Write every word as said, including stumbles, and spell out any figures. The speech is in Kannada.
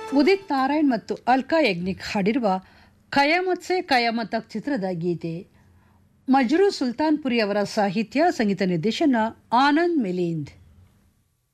ಉದಿತ್ ನಾರಾಯಣ್ ಮತ್ತು ಅಲ್ಕಾ ಯಜ್ನಿಕ್ ಹಾಡಿರುವ ಕಯಾಮತ್ ಸೆ ಕಯಾಮತ್ ತಕ್ ಚಿತ್ರದ ಗೀತೆ. ಮಜ್ರೂ ಸುಲ್ತಾನ್ಪುರಿ ಅವರ ಸಾಹಿತ್ಯ, ಸಂಗೀತ ನಿರ್ದೇಶನ ಆನಂದ್ ಮಿಲಿಂದ್.